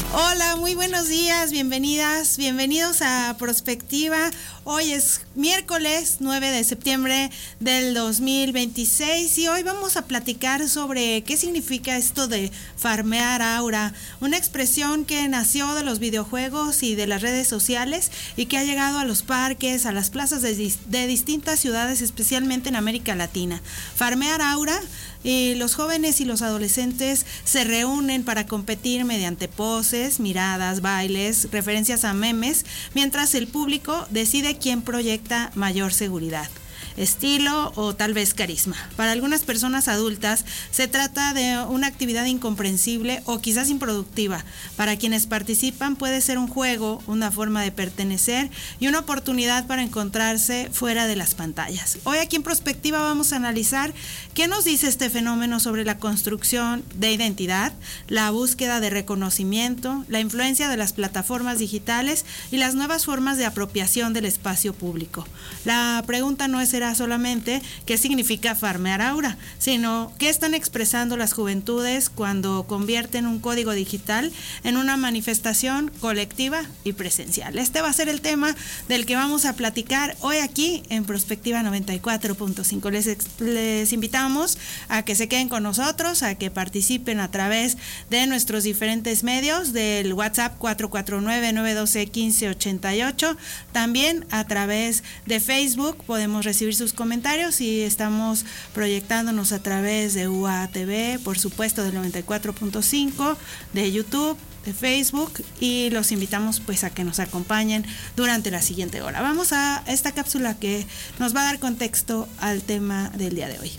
Hola, muy buenos días, bienvenidas, bienvenidos a Prospectiva. Hoy es miércoles 9 de septiembre del 2026 y hoy vamos a platicar sobre qué significa esto de farmear aura, una expresión que nació de los videojuegos y de las redes sociales y que ha llegado a los parques, a las plazas de distintas ciudades, especialmente en América Latina. Farmear aura. Los jóvenes y los adolescentes se reúnen para competir mediante poses, miradas, bailes, referencias a memes, mientras el público decide quién proyecta mayor seguridad, estilo o tal vez carisma. Para algunas personas adultas se trata de una actividad incomprensible o quizás improductiva. Para quienes participan puede ser un juego, una forma de pertenecer y una oportunidad para encontrarse fuera de las pantallas. Hoy aquí en Prospectiva vamos a analizar qué nos dice este fenómeno sobre la construcción de identidad, la búsqueda de reconocimiento, la influencia de las plataformas digitales y las nuevas formas de apropiación del espacio público. La pregunta no será solamente qué significa farmear aura, sino qué están expresando las juventudes cuando convierten un código digital en una manifestación colectiva y presencial. Este va a ser el tema del que vamos a platicar hoy aquí en Prospectiva 94.5. Les invitamos a que se queden con nosotros, a que participen a través de nuestros diferentes medios, del WhatsApp 449-912-1588, también a través de Facebook podemos recibir sus comentarios y estamos proyectándonos a través de UATV, por supuesto del 94.5, de YouTube, de Facebook, y los invitamos pues a que nos acompañen durante la siguiente hora. Vamos a esta cápsula que nos va a dar contexto al tema del día de hoy.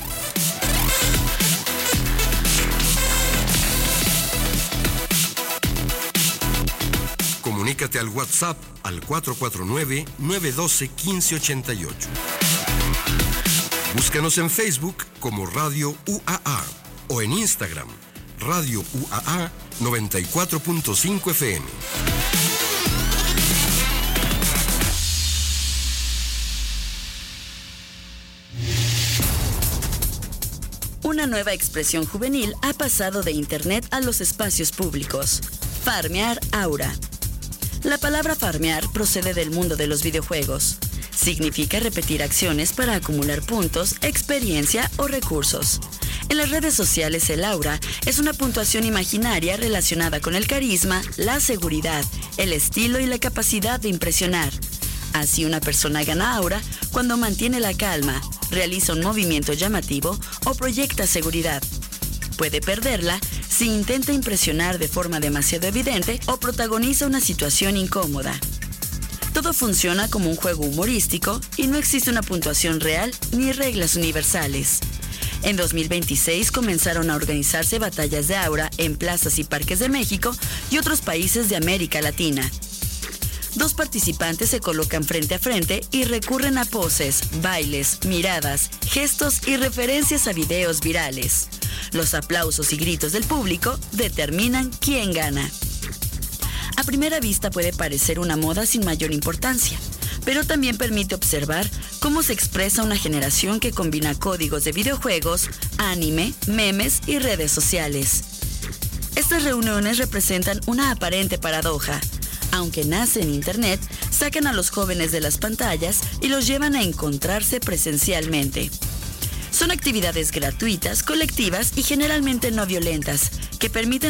Comunícate al WhatsApp al 449-912-1588. Búscanos en Facebook como Radio UAA o en Instagram, Radio UAA 94.5 FM. Una nueva expresión juvenil ha pasado de Internet a los espacios públicos. Farmear aura. La palabra farmear procede del mundo de los videojuegos. Significa repetir acciones para acumular puntos, experiencia o recursos. En las redes sociales, el aura es una puntuación imaginaria relacionada con el carisma, la seguridad, el estilo y la capacidad de impresionar. Así, una persona gana aura cuando mantiene la calma, realiza un movimiento llamativo o proyecta seguridad. Puede perderla si intenta impresionar de forma demasiado evidente o protagoniza una situación incómoda. Todo funciona como un juego humorístico y no existe una puntuación real ni reglas universales. En 2026 comenzaron a organizarse batallas de aura en plazas y parques de México y otros países de América Latina. Dos participantes se colocan frente a frente y recurren a poses, bailes, miradas, gestos y referencias a videos virales. Los aplausos y gritos del público determinan quién gana. A primera vista puede parecer una moda sin mayor importancia, pero también permite observar cómo se expresa una generación que combina códigos de videojuegos, anime, memes y redes sociales. Estas reuniones representan una aparente paradoja. Aunque nace en Internet, sacan a los jóvenes de las pantallas y los llevan a encontrarse presencialmente. Son actividades gratuitas, colectivas y generalmente no violentas, que permiten